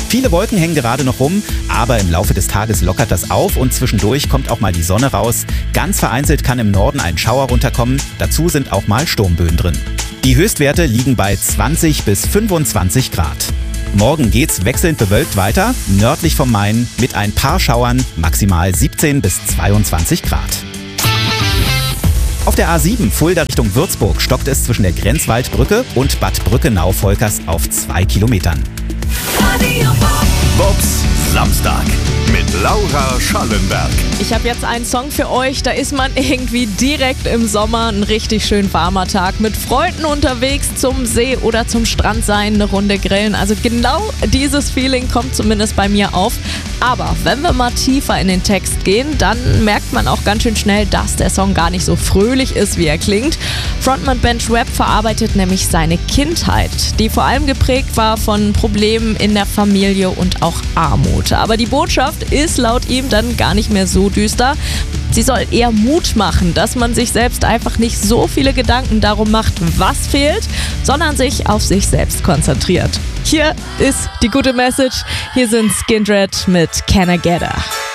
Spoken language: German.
Viele Wolken hängen gerade noch rum, aber im Laufe des Tages lockert das auf und zwischendurch kommt auch mal die Sonne raus. Ganz vereinzelt kann im Norden ein Schauer runterkommen, dazu sind auch mal Sturmböen drin. Die Höchstwerte liegen bei 20 bis 25 Grad. Morgen geht's wechselnd bewölkt weiter, nördlich vom Main mit ein paar Schauern, maximal 17 bis 22 Grad. Auf der A7 Fulda Richtung Würzburg stockt es zwischen der Grenzwaldbrücke und Bad Brückenau-Volkers auf 2 Kilometern. Bobs Samstag mit Laura Schallenberg. Ich habe jetzt einen Song für euch, da ist man irgendwie direkt im Sommer, ein richtig schön warmer Tag, mit Freunden unterwegs zum See oder zum Strand sein, eine Runde grillen. Also genau dieses Feeling kommt zumindest bei mir auf. Aber wenn wir mal tiefer in den Text gehen, dann merkt man auch ganz schön schnell, dass der Song gar nicht so fröhlich ist, wie er klingt. Frontman Ben Schwepp verarbeitet nämlich seine Kindheit, die vor allem geprägt war von Problemen in der Familie und auch Armut. Aber die Botschaft ist laut ihm dann gar nicht mehr so düster. Sie soll eher Mut machen, dass man sich selbst einfach nicht so viele Gedanken darum macht, was fehlt, sondern sich auf sich selbst konzentriert. Hier ist die gute Message. Hier sind Skindred mit Can I Get Her.